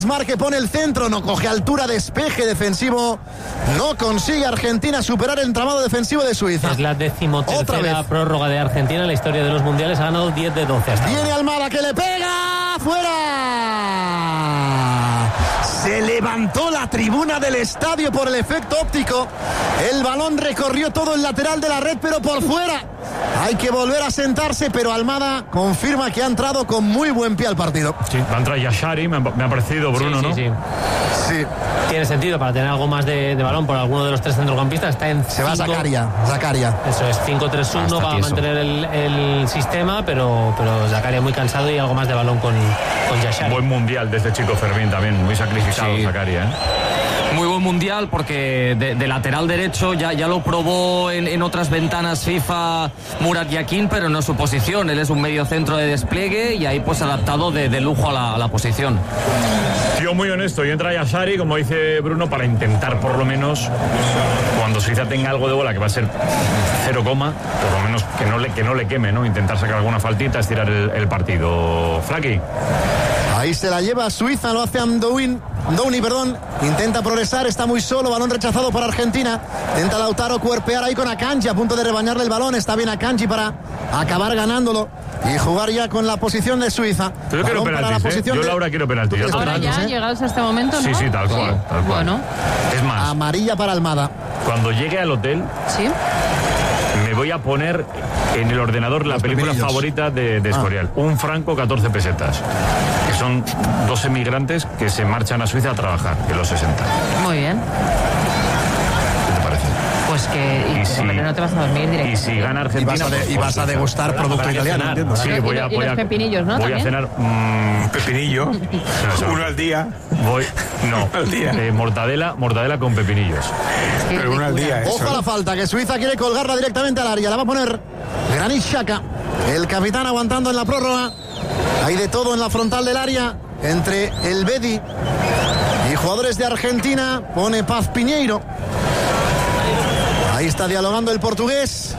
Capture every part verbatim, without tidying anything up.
Mar que pone el centro, no coge altura, despeje defensivo, no consigue Argentina superar el entramado defensivo de Suiza. Es la decimotercera prórroga de Argentina en la historia de los mundiales, ha ganado diez de doce hasta Viene ahora. Almada que le pega, fuera. Se levantó la tribuna del estadio por el efecto óptico, el balón recorrió todo el lateral de la red pero por fuera. Hay que volver a sentarse, pero Almada confirma que ha entrado con muy buen pie al partido. Sí, va a entrar Yashari, me ha, me ha parecido, Bruno, sí, ¿no? Sí, sí. Sí. Tiene sentido para tener algo más de, de balón por alguno de los tres centrocampistas. Está en Se va cinco, Zakaria, Zakaria. Eso es, cinco tres uno, va a mantener el, el sistema, pero, pero Zakaria muy cansado y algo más de balón con, con Yashari. Buen mundial de este chico Fermín también, muy sacrificado Sí. Zakaria, ¿eh? Muy buen mundial porque de, de lateral derecho ya, ya lo probó en, en otras ventanas FIFA Murat Yakin, pero no es su posición. Él es un medio centro de despliegue y ahí pues adaptado de, de lujo a la, a la posición. Tío muy honesto, y entra Yashari, como dice Bruno, para intentar por lo menos, cuando Suiza tenga algo de bola, que va a ser cero coma, por lo menos que no le, que no le queme, ¿no? Intentar sacar alguna faltita, estirar el, el partido. Flaky. Ahí se la lleva Suiza, lo hace Amdouni, Amdouni, perdón, intenta progresar, está muy solo, balón rechazado por Argentina, intenta Lautaro cuerpear ahí con Akanji, a punto de rebañarle el balón, está bien Akanji para acabar ganándolo y jugar ya con la posición de Suiza. Yo quiero Balón para la penaltis, ¿eh? posición Yo, de- Laura, quiero penaltis. ¿Tú Ya quieres está. Ahora ya, penaltis, eh? llegados a este momento, ¿no? Sí, sí, tal cual, tal cual. Bueno, Es más, Amarilla para Almada. cuando llegue al hotel, sí. me voy a poner en el ordenador la Los película pepinillos. favorita de, de Escorial. Un franco, catorce pesetas. Que son dos emigrantes que se marchan a Suiza a trabajar en los sesenta. Muy bien. ¿Qué te parece? Pues que y Y que si- por qué no te vas a dormir Y directamente. si gana Y Argentina... vas a, de- pues, y vas a pues, degustar Habrá producto que italiano, cenar. entiendo. Sí, Y voy lo- a, y voy los a, pepinillos, ¿no? voy a También. cenar... mm, Pepinillo, no, eso no. uno al día. Voy, no, Al día. eh, mortadela, mortadela con pepinillos. Qué Pero uno al ricura. día, ¿eh? Ojo a la falta, que Suiza quiere colgarla directamente al área. La va a poner Granit Xhaka, el capitán aguantando en la prórroga. Hay de todo en la frontal del área entre el Bedi y jugadores de Argentina. Pone Paz Piñeiro. Ahí está dialogando el portugués.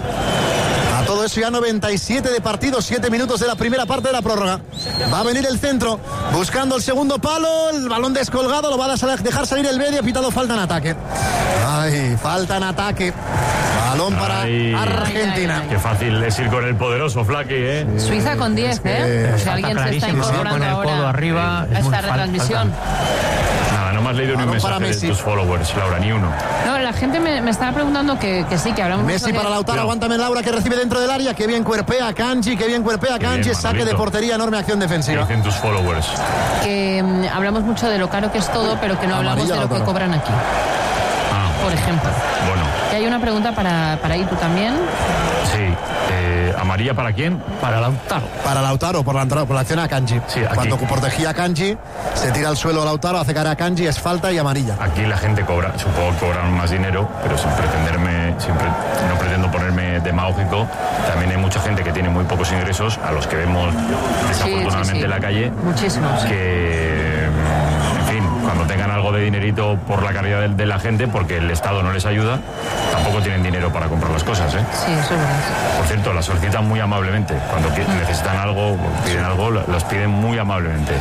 A todo eso ya noventa y siete de partido, siete minutos de la primera parte de la prórroga. Va a venir el centro, buscando el segundo palo, el balón descolgado, lo va a dejar salir el Bedi, ha pitado falta en ataque. Ay, falta en ataque. Balón para Ay. Argentina. Ay, ay, Qué fácil es ir con el poderoso Flaky, ¿eh? Suiza con diez, ¿eh? Si alguien se está clarísimo, incorporando con el ahora codo arriba, a es muy esta fal- retransmisión. Nada, no me has leído ni un Balón para mensaje de Messi. tus followers, Laura, ni uno. No, la gente me, me estaba preguntando que, que sí, que hablamos mucho Messi de- para Lautaro, Cuidado. aguántame Laura, que recibe dentro del área. Qué bien cuerpea Kanji, qué bien cuerpea Qué Kanji. bien, Saque de Manolito. portería, enorme acción ¿Qué defensiva. dicen tus followers? que mm, hablamos mucho de lo caro que es todo, pero que no hablamos Amarilla de lo que Lautaro. cobran aquí, Ah, por ejemplo. bueno, Y hay una pregunta para, para Itu también. sí. Eh, ¿Amarilla para quién? Para Lautaro. Para Lautaro, por la, entrada- por la acción a Kanji. Sí, aquí. Cuando protegía a Kanji, se tira al suelo Lautaro, hace cara a Kanji, es falta y amarilla. Aquí la gente cobra, supongo que cobran más dinero, pero sin pretenderme, sin pre- no pretendo ponerme demagógico. También hay mucha gente que tiene muy pocos ingresos, a los que vemos desafortunadamente sí, sí. en la calle, Muchísimos. que, en fin, cuando tengan algo de dinerito por la calidad de, de la gente, porque el Estado no les ayuda, tampoco tienen dinero para comprar las cosas, ¿eh? Sí, eso es verdad. Por cierto, las solicitan muy amablemente. Cuando qui- necesitan algo, piden algo, lo- las piden muy amablemente.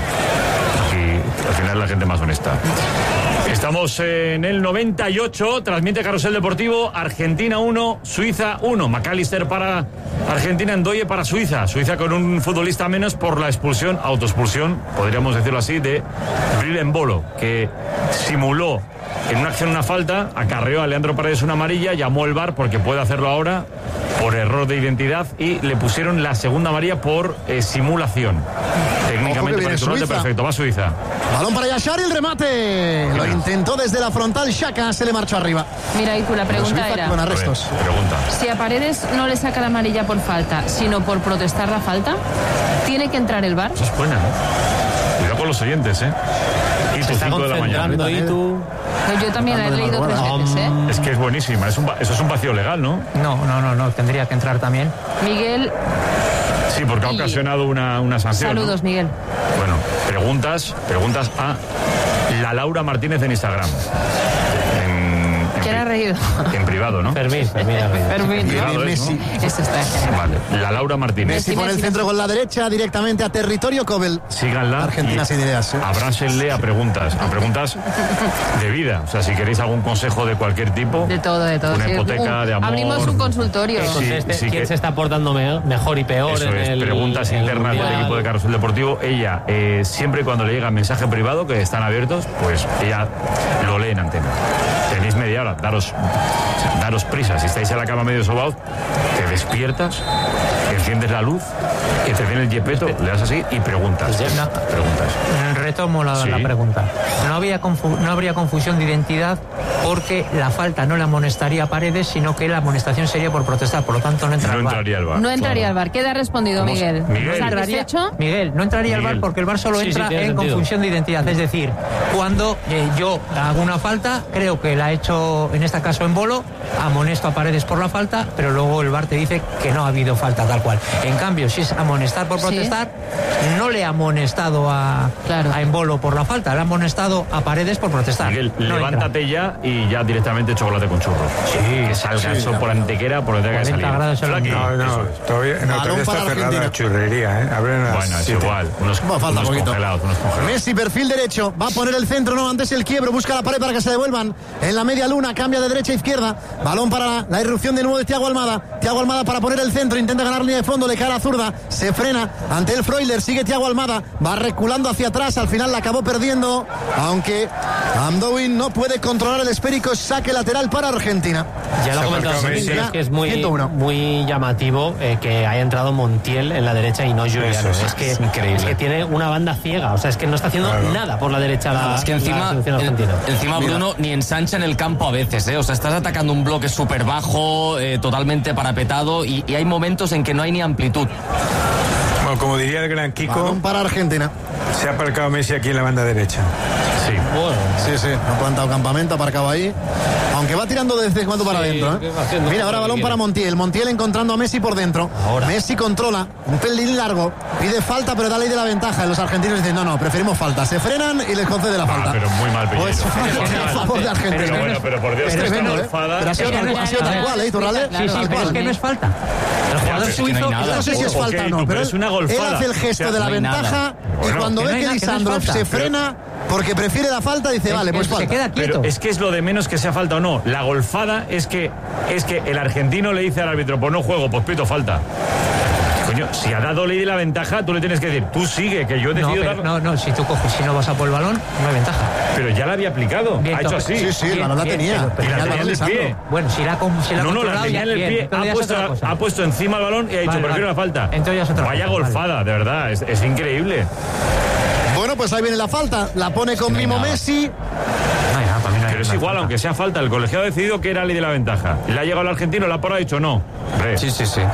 Aquí, al final, la gente más honesta. Estamos en el noventa y ocho, transmite Carrusel Deportivo, Argentina uno, Suiza uno. McAllister para Argentina, Ndoye para Suiza. Suiza con un futbolista menos por la expulsión, autoexpulsión, podríamos decirlo así, de Bril Bolo, que simuló en una acción una falta, acarreó a Leandro Paredes una amarilla, llamó el V A R porque puede hacerlo ahora por error de identidad y le pusieron la segunda amarilla por eh, simulación. Técnicamente viene parece un Suiza. perfecto, va Suiza. Balón para Yashari, el remate. Lo intentó desde la frontal Xhaka, se le marchó arriba. Mira, Itu, la pregunta Suiza era... con A ver, arrestos. pregunta. Si a Paredes no le saca la amarilla por falta, sino por protestar la falta, ¿tiene que entrar el V A R? Eso es buena, ¿no? Cuidado con los oyentes, ¿eh? Y Se tu está cinco de la mañana. concentrando y tú... Pues yo también la he leído tres veces, ¿eh? Es que es buenísima, es un, va- eso es un vacío legal, ¿no? No, no, no, no, tendría que entrar también. Miguel, Sí, porque ha Y- ocasionado una, una sanción. ¿no? saludos, Miguel. Bueno, preguntas, preguntas a la Laura Martínez en Instagram. En, ¿Quién ha reído? En privado, ¿no? Fermín, Fermín ha reído. Fermín. Privado es, ¿no? Eso está. Vale. La Laura Martínez. Messi pone el centro con la derecha directamente a territorio Cobel. Síganla. Argentina y sin ideas, ¿eh? Abránsenle a preguntas, a preguntas de vida. O sea, si queréis algún consejo de cualquier tipo. De todo, de todo. Una Sí, hipoteca un- de amor. Abrimos un consultorio. Que Sí, conteste sí quién que- se está portando me- mejor y peor Eso en es, el preguntas en el internas del Mundial. equipo de Carrusel Deportivo. Ella, eh, siempre cuando le llega mensaje privado, que están abiertos, pues ella lo lee en antena. Tenéis media hora, daros, daros prisa. Si estáis en la cama medio sobaos, te despiertas, enciendes la luz, que te viene el yepeto, le das así y preguntas. Pues ya. Preguntas. Retomo la, Sí. la pregunta. No, había confu- no habría confusión de identidad porque la falta no la amonestaría Paredes, sino que la amonestación sería por protestar. Por lo tanto, no entra No al VAR. entraría al bar. No entraría al bar. ¿Qué ha respondido ¿Cómo se- Miguel? Miguel. No entraría- ¿Satisfecho? Miguel, no entraría al Miguel. VAR porque el VAR solo Sí, sí, entra tiene en sentido. confusión de identidad. Es decir, cuando eh, yo hago una falta, creo que la he hecho, en este caso en Bolo, amonesto a Paredes por la falta, pero luego el VAR te dice que no ha habido falta tal cual. En cambio, si es amonestar por Sí. protestar, no le ha amonestado a, Claro. a Embolo por la falta, le ha amonestado a Paredes por protestar. Miguel, No levántate ya y ya directamente chocolate con churros. Sí, que salga eso por antequera, por donde tenga que cuarenta salir. grados en la Flaqui, mañana. No, eso no, es. todavía, no, Balón todavía está para cerrada Argentina. la churrería, ¿eh? Abren a las Bueno, es siete. igual. Unos, Bueno, falta unos poquito. congelados, unos congelados. Messi, perfil derecho, va a poner el centro, no, antes el quiebro, busca la pared para que se devuelvan en la media luna, cambia de derecha a izquierda, balón para la, la irrupción de nuevo de Thiago Almada, Thiago Almada para poner el centro, intenta ganar línea de fondo, le cae a la zurda, se frena ante el Freuler, sigue Thiago Almada, va reculando hacia atrás, al final la acabó perdiendo, aunque Amdoin no puede controlar el esférico, saque lateral para Argentina. Ya lo ha Se comentado acerca Fermín, Messi. es que es muy, ciento uno. muy llamativo eh, que haya entrado Montiel en la derecha y no Juliano. Eso Es, que, es increíble. es que tiene una banda ciega, o sea, es que no está haciendo Claro. nada por la derecha la, Es que la encima, selección argentina. en- encima Bruno ni ensancha en el campo a veces, ¿eh? O sea, estás atacando un bloque súper bajo, eh, totalmente parapetado y, y hay momentos en que no hay ni amplitud. Bueno, como diría el gran Kiko, Balón para Argentina. se ha aparcado Messi aquí en la banda derecha. Sí. Bueno, Sí, sí, ha plantado campamento, aparcado ahí. Aunque va tirando de vez en cuando para Sí, adentro. que ¿eh? va haciendo Mira, lo ahora que balón quiere. para Montiel. Montiel encontrando a Messi por dentro. Ahora. Messi controla, un pelín largo, pide falta, pero da ley de la ventaja. Y los argentinos dicen, no, no, preferimos falta. Se frenan y les concede la Ah, falta. pero muy mal pillado. Pues a favor de Argentina. Pero bueno, pero por Dios, Es que esta tremendo, ¿eh? golfada- Pero ha sido Es que tal, no ha es- sido tal a ver, cual, ¿eh, Iturralde? claro, Sí, sí, Tal pero cual. es que no es falta. El jugador pero es que suizo no hay está nada. No sé si es Ok, falta o no, pero pero es una él, golfada. él hace el gesto O sea, de la no hay nada. ventaja y Bueno, cuando que ve no hay que nada, que no es Lisandro falta. se Pero- frena porque prefiere la falta, dice, vale, pues se falta. queda quieto. Pero es que es lo de menos que sea falta o no. La golfada es que es que el argentino le dice al árbitro, pues no juego, pues pito falta. Coño, si ha dado ley de la ventaja, tú le tienes que decir, tú sigue, que yo he No, decidido pero- dar... no, no, si tú coges, si no vas a por el balón, no hay ventaja. Pero ya la había aplicado. Bien, ha hecho no, así. Sí, sí, el balón la Bien, tenía. pero- pero Y la Tenía el tenía balón en el Lisandro. pie. Bueno, si la, con- si la No, no, la controlado, tenía ya- en el bien, pie, entonces ha ya es puesto, otra cosa. ha puesto encima el balón y ha dicho, Vale, prefiero vale. la falta. Entonces ya es otra Vaya cosa, vale. golfada, de verdad, es, es increíble. Bueno, pues ahí viene la falta. La pone con no hay Mimo nada. Messi. No hay nada, para mí no hay Pero es nada. igual, aunque sea falta, el colegiado ha decidido que era ley de la ventaja. Le ha llegado el argentino, la porra ha dicho no. Hombre, Sí, sí, sí.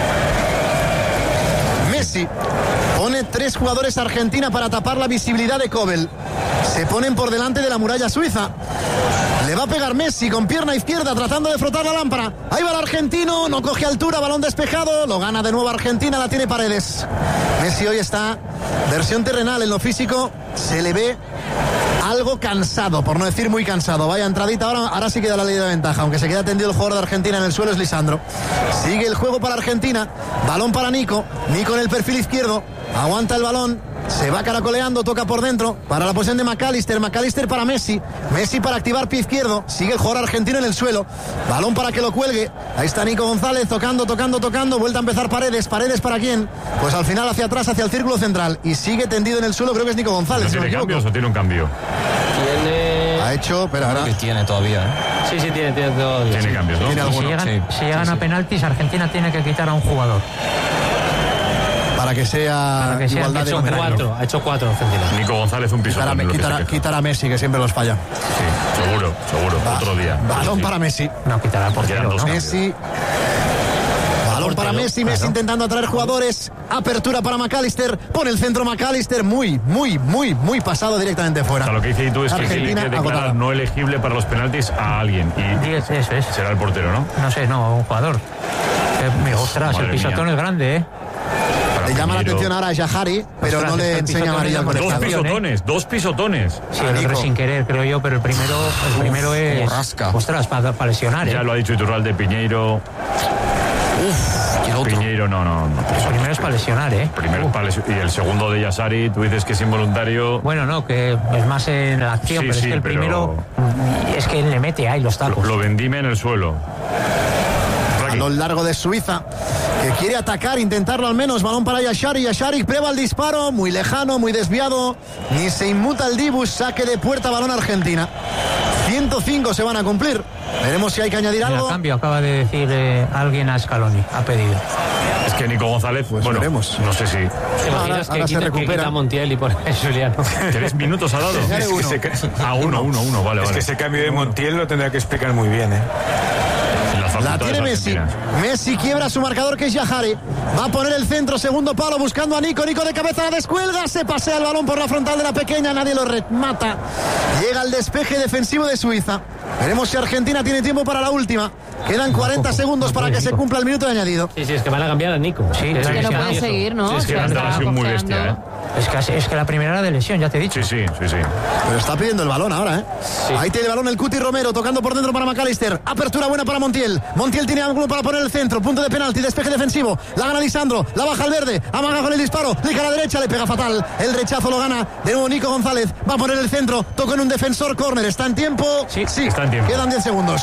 Messi pone tres jugadores Argentina para tapar la visibilidad de Kobel. Se ponen por delante de la muralla suiza. Le va a pegar Messi con pierna izquierda tratando de frotar la lámpara. Ahí va el argentino, no coge altura, balón despejado. Lo gana de nuevo Argentina, la tiene Paredes. Messi hoy está versión terrenal, en lo físico se le ve algo cansado, por no decir muy cansado. Vaya entradita, ahora, ahora sí queda la ley de ventaja. Aunque se queda tendido el jugador de Argentina en el suelo, es Lisandro. Sigue el juego para Argentina. Balón para Nico. Nico en el perfil izquierdo. Aguanta el balón. Se va caracoleando, toca por dentro. Para la posición de McAllister. McAllister para Messi. Messi para activar pie izquierdo. Sigue el jugador argentino en el suelo. Balón para que lo cuelgue. Ahí está Nico González tocando, tocando, tocando. Vuelta a empezar Paredes. ¿Paredes para quién? Pues al final hacia atrás, hacia el círculo central. Y sigue tendido en el suelo. Creo que es Nico González. ¿no si no me tiene equivoco. cambios o tiene un cambio? tiene... Ha hecho, pero ahora. Que tiene todavía, ¿eh? Sí, sí, tiene, tiene todo. Tiene sí. cambios, ¿no? Tiene Si alguno. llegan, Sí, si llegan sí, a sí. penaltis, Argentina tiene que quitar a un jugador. Para que sea, Para que sea igualdad que de Ha hecho números. cuatro, ha hecho cuatro Argentina. Nico González un piso. Quitar a, quitar a- quitar a Messi, que siempre los falla. Sí, seguro, seguro. Otro día. Balón Sí. para Messi. No, quitará al Quedan portero, dos ¿no? cambios. Messi. Balón para Messi. Messi intentando atraer jugadores. Apertura para McAllister. Pone el centro McAllister. Muy, muy, muy, muy pasado directamente O fuera. sea, lo que dice tú es que Argentina tiene que declarar agotada. no elegible para los penaltis a alguien. Y Diez, eso es. será el portero, ¿no? No sé, no, un jugador. Eh, ostras, Madre el pisotón mía. es grande, ¿eh? Para Le llama la atención ahora a Yajari, pero Ostras, no le el enseña amarilla al Dos conectado. pisotones, dos pisotones. Sí, el otro sin querer, creo yo, pero el primero, el primero es... borrasca. Ostras, para, para lesionar, ¿eh? Ya lo ha dicho Iturralde, Piñeiro. Uf, y el otro. Piñeiro, no, no. no. El primero es para lesionar, ¿eh? Primero es para lesión- y el segundo de Yasari, tú dices que es involuntario. Bueno, no, que es más en la acción, Sí, pero sí, es que el pero- primero es que le mete ahí los tacos. Lo vendime en el suelo. A lo largo de Suiza, que quiere atacar, intentarlo al menos. Balón para Yashari. Yashari prueba el disparo, muy lejano, muy desviado. Ni se inmuta el Dibus, saque de puerta, balón Argentina. ciento cinco se van a cumplir. Veremos si hay que añadir Mira, algo. cambio, acaba de decir eh, alguien a Scaloni, ha pedido. Es que Nico González, Pues bueno, veremos. no sé si. ¿Te Ahora- imaginas ahora que se quita, que recupera. quita Montiel y por Juliano? ¿Tres minutos ha dado? Añade Es que uno. se ca- Ah, uno, uno, uno, vale, Es vale. que ese cambio de Montiel lo tendrá que explicar muy bien, ¿eh? Las La facultades tiene Messi. argentinas. Messi quiebra su marcador, que es Yajari. Va a poner el centro, segundo palo, buscando a Nico. Nico de cabeza la descuelga. Se pasea el balón por la frontal de la pequeña. Nadie lo remata. Llega el despeje defensivo de Suiza. Veremos si Argentina tiene tiempo para la última. Quedan cuarenta segundos para que se cumpla el minuto de añadido. Sí, sí, es que van a cambiar a Nico. Sí, es sí, Que no sí, puede eso. seguir, ¿no? Sí, es que O sea, Andal ha está sido muy cojeando. bestia, ¿eh? Es que, es que la primera era de lesión, ya te he dicho. Sí, sí, sí, sí. Pero está pidiendo el balón ahora, ¿eh? Ahí tiene el balón el Cuti Romero, tocando por dentro para McAllister. Apertura buena para Montiel. Montiel tiene ángulo para poner el centro. Punto de penalti, despeje defensivo. La gana Lisandro, la baja al verde. Amaga con el disparo. Liga a la derecha, le pega fatal. El rechazo lo gana de nuevo Nico González. Va a poner el centro. Tocó en un defensor, córner. ¿Está en tiempo? Sí, está en tiempo. Quedan diez segundos.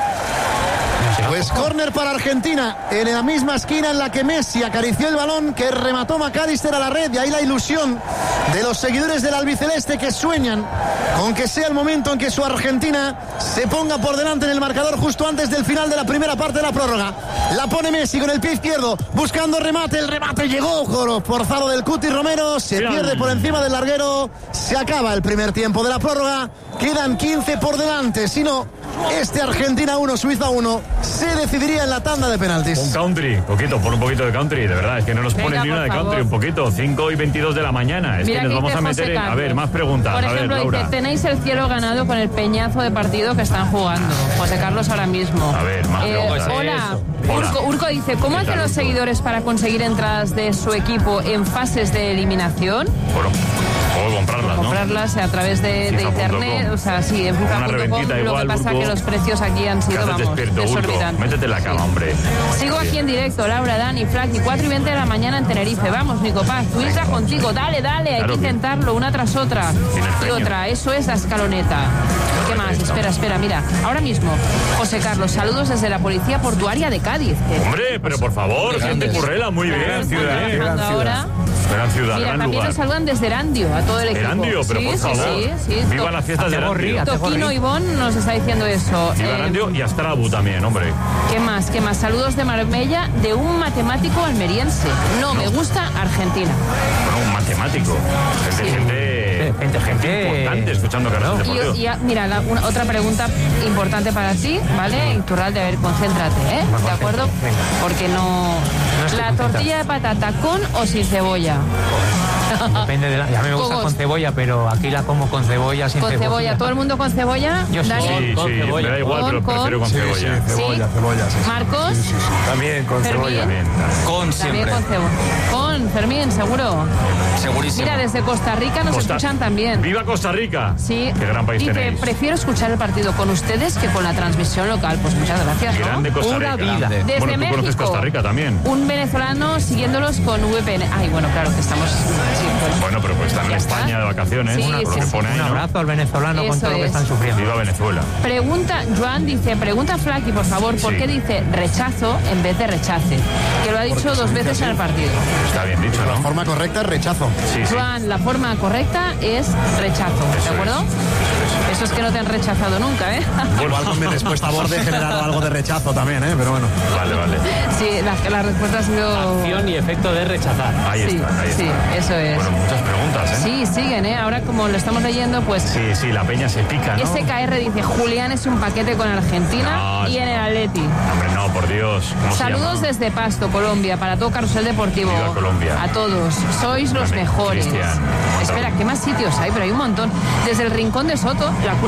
Pues córner para Argentina, en la misma esquina en la que Messi acarició el balón, que remató McAllister a la red. Y ahí la ilusión de los seguidores del albiceleste, que sueñan con que sea el momento en que su Argentina se ponga por delante en el marcador justo antes del final de la primera parte de la prórroga. La pone Messi con el pie izquierdo, buscando remate. El remate llegó, joro, forzado del Cuti Romero. Se Final. pierde por encima del larguero. Se acaba el primer tiempo de la prórroga. Quedan quince por delante. Si no, este Argentina uno, Suiza uno, se decidiría en la tanda de penaltis. Un country, poquito, por un poquito de country, de verdad, es que no nos Venga, ponen ni una por de country, favor. un poquito, cinco y veintidós de la mañana, es Mira que nos que vamos dice a meter José en... A Carlos. ver, más preguntas, Por a ver, ejemplo, Laura. dice, tenéis el cielo ganado con el peñazo de partido que están jugando. José Carlos ahora mismo. A ver, más preguntas. Hola. Eso. Urco, Hola. Urco dice, ¿cómo ¿Qué hacen tal, los Urco? seguidores para conseguir entradas de su equipo en fases de eliminación? Bueno, puedo comprarlas, ¿no? Comprarlas a través de, de FIFA punto com. internet, o sea, sí, en Una FIFA punto com. reventita Lo igual, que pasa Urco. que los precios aquí han Que sido, haces vamos, despierto, Urco, desorbitantes. métete en la cama, hombre. Sigo aquí en directo, Laura, Dani, Flaky, cuatro y veinte de la mañana en Tenerife. Vamos, Nico Paz, tu isla contigo, dale, dale, hay Claro que que- intentarlo una tras otra. Sin Y empeño. otra, eso es la escaloneta. ¿Qué más? Espera, espera, mira. Ahora mismo, José Carlos, saludos desde la Policía Portuaria de Cádiz. Hombre, pero por favor, gente currela, muy bien, Están ciudad, trabajando eh. gran ahora. Gran ciudad, Mira, gran también lugar. nos saludan desde Erandio, a todo el equipo. Erandio, pero sí, por sí, favor, sí, sí. vivan las fiestas de Hace gorri, Erandio. hace Toquino Ivón nos está diciendo eso. Viva Eh, Erandio y Astrabu también, hombre. ¿Qué más? ¿Qué más? Saludos de Marbella de un matemático almeriense. No, me gusta Argentina. Bueno, un matemático. Gente, Sí. gente, Gente, gente, importante escuchando Canal Y, Deportivo. y, ah, mira, la- una- otra pregunta importante para ti, ¿vale? Iturralde, a ver, concéntrate, ¿eh? ¿De concentro, acuerdo? venga. Porque no... estoy ¿La concentrado. tortilla de patata con o sin cebolla? Depende de la... Ya me gusta Cogos. con cebolla, pero aquí la como con cebolla, sin Con cebolla. ¿Todo el mundo con cebolla? Yo sí. Dani? Sí, Con sí, cebolla. me da igual, Con, pero prefiero con con- cebolla. Cebolla, Sí. cebolla, sí. Marcos, También con Fermín. cebolla. Bien, Con también siempre. con cebolla. Con Fermín, seguro. Segurísimo. Mira, desde Costa Rica nos Costa- escuchan también. ¡Viva Costa Rica! Sí. Qué gran país Dice, tenéis. prefiero escuchar el partido con ustedes que con la transmisión local. Pues muchas gracias, ¿no? Grande Costa Pura Rica. vida. Desde Bueno, tú México. conoces Costa Rica también. Un venezolano siguiéndolos con V P N. Ay, bueno, claro que estamos... Sí, bueno. Bueno, pero pues están en Ya está. España de vacaciones, Sí, por lo sí, que sí. pone ahí, Un ¿no? abrazo al venezolano con Eso todo lo que es. están sufriendo. Viva Venezuela. Pregunta, Joan dice, pregunta Flaky, por favor, ¿por Sí. qué dice rechazo en vez de rechace? Que lo ha dicho dos veces en el partido. Está bien dicho, La ¿no? forma correcta es rechazo. Sí, sí. Joan, la forma correcta es rechazo, Eso ¿de acuerdo? es, Eso es que no te han rechazado nunca, ¿eh? Igual con mi respuesta a borde he generado algo de rechazo también, ¿eh? Pero bueno. Vale, vale. Sí, la, la respuesta ha sido... Acción y efecto de rechazar. Ahí Sí, está, ahí sí, está. eso es. Bueno, muchas preguntas, ¿eh? Sí, siguen, ¿eh? Ahora como lo estamos leyendo, pues... Sí, sí, la peña se pica, ¿no? S K R dice, Julián es un paquete con Argentina No, y en el Atleti. Hombre, no, por Dios. ¿Cómo se Saludos llama? desde Pasto, Colombia, para todo Carrusel Deportivo. Viva Colombia. A todos, sois los Grande, mejores. Cristian. Espera, ¿qué más sitios hay? Pero hay un montón. Desde el Rincón de Soto, la cuna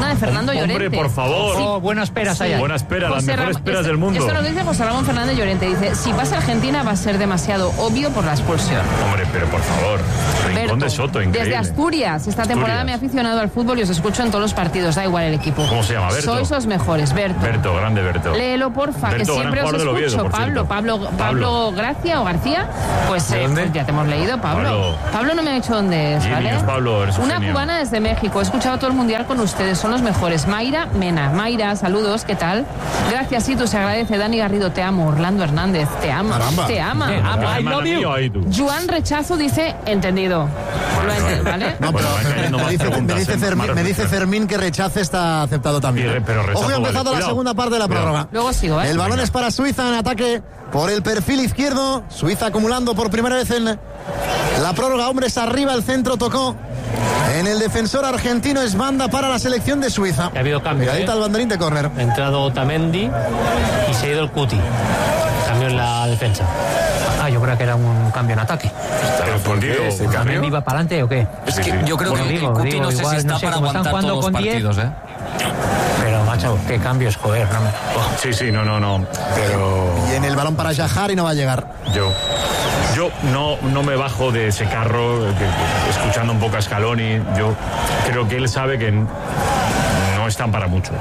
de Fernando Hombre, Llorente. por favor. Sí. Oh, buenas peras Sí. hay ahí. Buenas peras, las José mejores Ram- peras esto- del mundo. Esto lo dice José Ramón Fernández Llorente. Dice, si pasa Argentina va a ser demasiado obvio por la expulsión. Hombre, pero por favor. Rincón Berto, de Soto, increíble. desde Asturias, esta temporada Asturias. me he aficionado al fútbol y os escucho en todos los partidos, da igual el equipo. ¿Cómo se llama, Berto? Sois los mejores, Berto. Berto, grande Berto. Léelo, porfa, Berto, que gran siempre os jugador del Oviedo, escucho. por Pablo, cierto. Pablo, Pablo, Pablo. Gracia o García, pues, eh, dónde? pues ya te hemos leído, Pablo. Pablo. Pablo no me ha dicho dónde es, ¿vale? Genios, Pablo, eres un Una genio. cubana desde México, he escuchado todo el mundial con ustedes, son los mejores. Mayra Mena, Mayra, saludos, ¿qué tal? Gracias, sí, tú se agradece. Dani Garrido, te amo. Orlando Hernández, te ama. Caramba. Te ama. Te ama. I Hermana love you. mío, ahí tú. Juan Rechazo dice, entendido. Lo ent- ¿Vale? No, pero Bueno, van cayendo me más dice, me preguntas, dice ¿eh? Fermín, Más me dice reflexiones. Fermín que rechace está aceptado también. Sí, pero rechazo Ojo, ha vale. empezado la Cuidado. segunda parte de la Cuidado. prórroga. Luego sigo, ¿eh? El balón Venga. es para Suiza en ataque por el perfil izquierdo. Suiza acumulando por primera vez en la prórroga. Hombres arriba, el centro tocó en el defensor argentino. Es banda para la selección de Suiza. Ha habido cambio, Ahí está ¿eh? el banderín de córner. Ha entrado Otamendi y se ha ido el Cuti. Cambio en la defensa. Ah, yo creo que era un cambio en ataque. Está confundido. ¿Ese ¿También cambio? iba para adelante o qué? Es Sí, que sí. yo creo Bueno, que digo, el Cuti digo, no sé igual, si está no sé, para como están aguantar jugando todos los con diez. partidos, ¿eh? Pero, macho, qué cambios, joder. No me... oh. Sí, sí, no, no, no. Pero Y en el balón para Yajari no va a llegar. Yo, yo no, no me bajo de ese carro, que- que- escuchando un poco a Scaloni. Yo creo que él sabe que no están para mucho.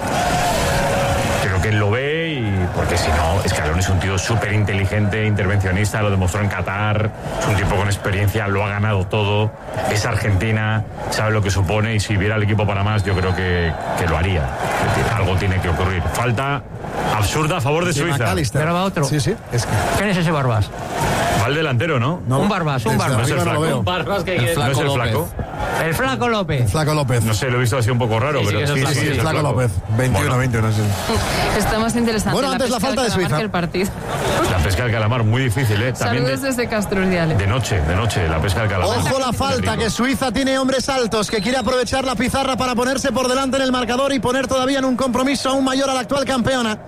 Creo que él lo ve y porque si no, Scaloni es un tío súper inteligente, intervencionista, lo demostró en Qatar, es un tipo con experiencia, lo ha ganado todo, es Argentina, sabe lo que supone y si viera el equipo para más yo creo que, que lo haría. Es decir, algo tiene que ocurrir. Falta absurda a favor de De Suiza. McAllister. Pero va otro. Sí, sí. Es que ¿Quién es ese Barbas? Va el delantero, ¿no? no, Un Barbas, un desde Barbas. No es el arriba no lo flaco. veo. Barbas que El quiere- ¿No es Flaco el López. flaco? El Flaco López. Flaco López. No sé, lo he visto así un poco raro, Sí, sí, pero que es el Sí, flaco, sí, es sí, el Flaco López. veintiuno, Bueno. veintiuno, sí. Está más interesante Bueno, antes la pesca falta del de calamar Suiza. que el partido. La pesca del calamar, muy difícil, ¿eh? También Saludos de, desde Castro Urdiales. de noche, de noche, la pesca del calamar. Ojo la falta, que Suiza tiene hombres altos, que quiere aprovechar la pizarra para ponerse por delante en el marcador y poner todavía en un compromiso aún mayor a la actual campeona.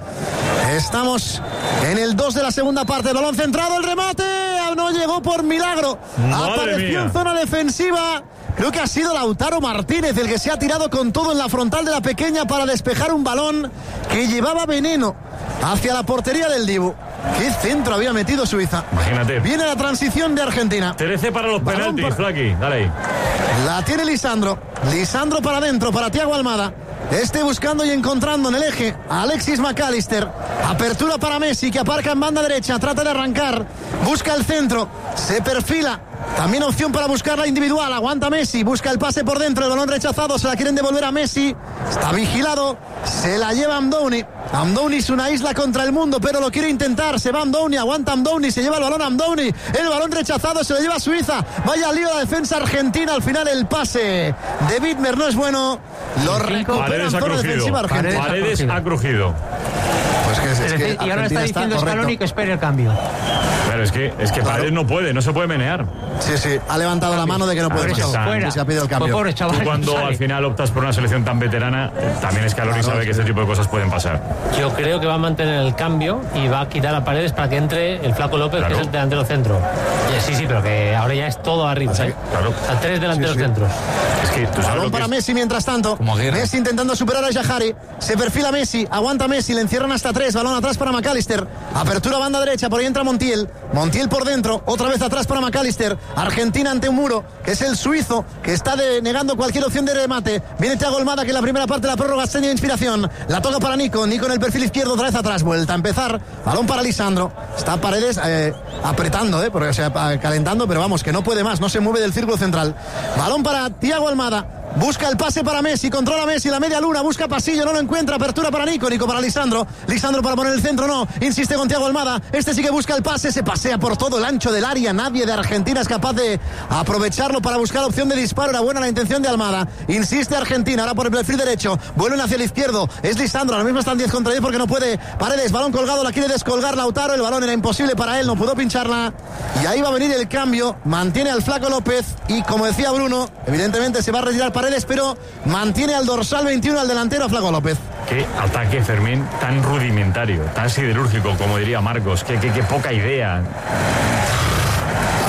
Estamos en el dos de la segunda parte, el balón centrado, el remate, no llegó por milagro. Madre Apareció mía. en zona defensiva. Creo que ha sido Lautaro Martínez el que se ha tirado con todo en la frontal de la pequeña para despejar un balón que llevaba veneno hacia la portería del Dibu. ¿Qué centro había metido Suiza? Imagínate. Viene la transición de Argentina. trece para los Balón penaltis, para- Flaqui, dale ahí. La tiene Lisandro. Lisandro para adentro, para Thiago Almada. Este buscando y encontrando en el eje a Alexis McAllister. Apertura para Messi, que aparca en banda derecha. Trata de arrancar. Busca el centro. Se perfila. También opción para buscar la individual. Aguanta Messi. Busca el pase por dentro. El balón rechazado. Se la quieren devolver a Messi. Está vigilado. Se la lleva Amdouni. Amdouni es una isla contra el mundo, pero lo quiere intentar. Se va Amdouni. Aguanta Amdouni. Se lleva el balón Amdouni. El balón rechazado. Se lo lleva a Suiza. Vaya lío la defensa argentina. Al final el pase de Wittmer no es bueno. Lo recupera en Paredes ha zona defensiva crujido. argentina. Paredes ha crujido. Pues que es, Es es que decir, y ahora está Argentina diciendo correcto. Scaloni que espere el cambio. Claro, es que, es que Claro. Paredes no puede, no se puede menear. Sí, sí, ha levantado la mano de que no puede Por eso, más. fuera. Sí, se ha pedido el cambio. Pues pobre Tú chaval. cuando sale. al final optas por una selección tan veterana, también Scaloni Claro, sabe que sí. ese tipo de cosas pueden pasar. Yo creo que va a mantener el cambio y va a quitar a Paredes para que entre el Flaco López, Claro. que es el delantero centro. Eh, Sí, sí, pero que ahora ya es todo arriba. Así, ¿eh? claro. O sea, tres delanteros Sí, sí. centros. Es que tú sabes Balón lo que para es. Messi mientras tanto. Como Aguirre. Messi intentando superar a Yajari. Se perfila Messi. Aguanta Messi. Le encierran hasta tres. Balón atrás para McAllister. Apertura banda derecha. Por ahí entra Montiel. Montiel por dentro. Otra vez atrás para McAllister. Argentina ante un muro. Que es el suizo. Que está denegando cualquier opción de remate. Viene Thiago Almada, que en la primera parte de la prórroga seña de inspiración. La toca para Nico. Nico en el perfil izquierdo. Otra vez atrás. Vuelta a empezar. Balón para Lisandro. Está Paredes eh, apretando, eh, porque, o sea, calentando. Pero vamos, que no puede más. No se mueve del círculo central. Balón para Thiago Almada. Busca el pase para Messi, controla Messi, la media luna, busca pasillo, no lo encuentra, apertura para Nico, Nico para Lisandro, Lisandro para poner el centro, no, insiste con Thiago Almada, este sí que busca el pase, se pasea por todo el ancho del área, nadie de Argentina es capaz de aprovecharlo para buscar opción de disparo, era buena la intención de Almada, insiste Argentina, ahora por el perfil derecho, vuelven hacia el izquierdo, es Lisandro, ahora mismo están diez contra diez porque no puede, Paredes, balón colgado, la quiere descolgar Lautaro, el balón era imposible para él, no pudo pincharla, y ahí va a venir el cambio, mantiene al Flaco López, y como decía Bruno, evidentemente se va a retirar Paredes, pero mantiene al dorsal veintiuno al delantero a Flaco López. Qué ataque, Fermín, tan rudimentario, tan siderúrgico, como diría Marcos. Qué, qué, qué poca idea.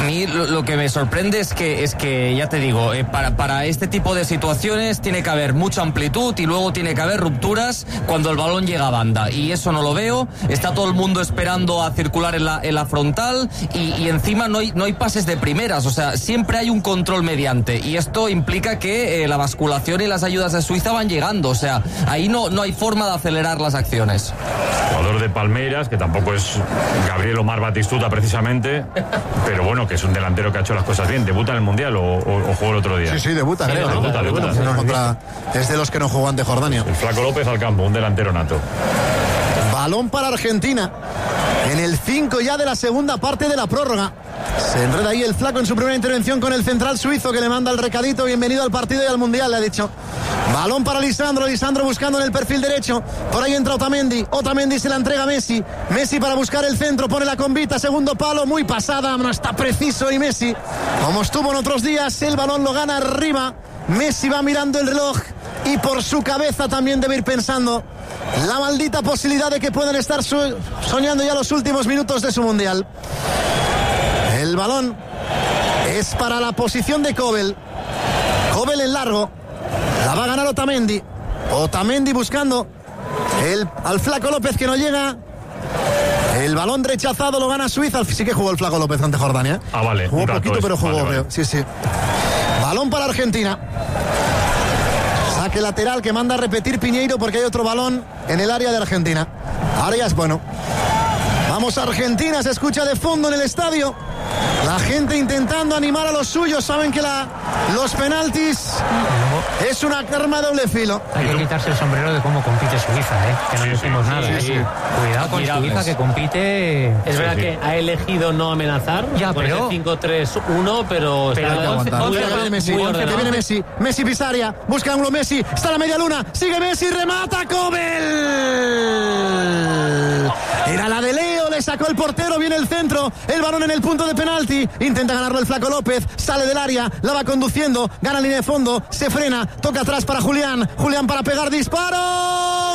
A mí lo, lo que me sorprende es que, es que ya te digo, eh, para, para este tipo de situaciones tiene que haber mucha amplitud y luego tiene que haber rupturas cuando el balón llega a banda. Y eso no lo veo. Está todo el mundo esperando a circular en la, en la frontal y, y encima no hay, no hay pases de primeras. O sea, siempre hay un control mediante. Y esto implica que eh, la basculación y las ayudas de Suiza van llegando. O sea, ahí no, no hay forma de acelerar las acciones. Jugador de Palmeiras, que tampoco es Gabriel Omar Batistuta precisamente, pero bueno, que es un delantero que ha hecho las cosas bien. ¿Debuta en el Mundial o, o, o jugó el otro día? Sí, sí, debuta, sí, creo. ¿no? Debuta, debuta. debuta. No, contra, es de los que no jugó ante Jordania. El Flaco López al campo, un delantero nato. Balón para Argentina. En el cinco ya de la segunda parte de la prórroga. Se enreda ahí el Flaco en su primera intervención con el central suizo, que le manda el recadito: bienvenido al partido y al Mundial, le ha dicho. Balón para Lisandro, Lisandro buscando en el perfil derecho. Por ahí entra Otamendi, Otamendi se la entrega a Messi. Messi para buscar el centro, pone la convita, segundo palo, muy pasada, no está preciso. Y Messi, como estuvo en otros días, el balón lo gana arriba. Messi va mirando el reloj y por su cabeza también debe ir pensando la maldita posibilidad de que puedan estar so- soñando ya los últimos minutos de su Mundial. El balón es para la posición de Kobel. Kobel en largo. La va a ganar Otamendi. Otamendi buscando el, al Flaco López, que no llega. El balón rechazado lo gana Suiza. Sí que jugó el Flaco López ante Jordania. Ah, vale. Jugó poquito, es. pero jugó, vale, creo. vale. Sí, sí. Balón para Argentina. Saque lateral que manda a repetir Piñeiro porque hay otro balón en el área de Argentina. Ahora ya es bueno. Vamos a Argentina, se escucha de fondo en el estadio. La gente intentando animar a los suyos. Saben que la, los penaltis es una arma de doble filo. Hay que quitarse el sombrero de cómo compite Suiza, ¿eh? Que no Sí, decimos sí, nada. sí, ¿eh? sí. Cuidado con Admirables. Suiza, que compite. Es verdad sí. que ha elegido no amenazar Ya, con pero- ese cinco tres uno, pero, Pero está hay que aguantar. muy, Que ordenado, viene Messi, muy que ordenado. viene Messi, Messi Pisaria, busca ángulo Messi, está a la media luna, sigue Messi, remata Kobel. Era la de Leo, le sacó el portero, viene el centro, el balón en el punto de penalti, intenta ganarlo el Flaco López, sale del área, la va conduciendo, gana línea de fondo, se frena, toca atrás para Julián, Julián para pegar, disparo.